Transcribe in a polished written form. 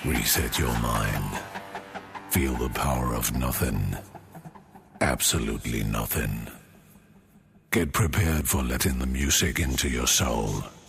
Reset your mind. Feel the power of nothing. Absolutely nothing. Get prepared for letting the music into your soul.